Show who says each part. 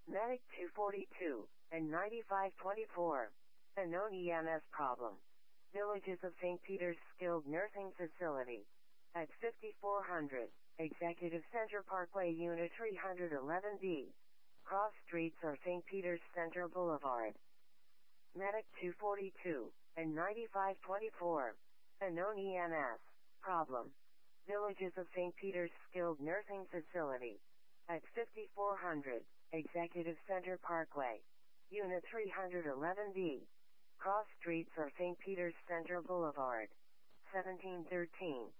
Speaker 1: Medic 242 and 9524. A known EMS problem. Villages of St. Peter's Skilled Nursing Facility. At 5400 Executive Center Parkway Unit 311B. Cross streets are St. Peter's Center Boulevard. Medic 242 and 9524. A known EMS problem. Villages of St. Peter's Skilled Nursing Facility. At 5400 Executive Center Parkway. Unit 311B. Cross streets are St. Peter's Center Boulevard. 1713.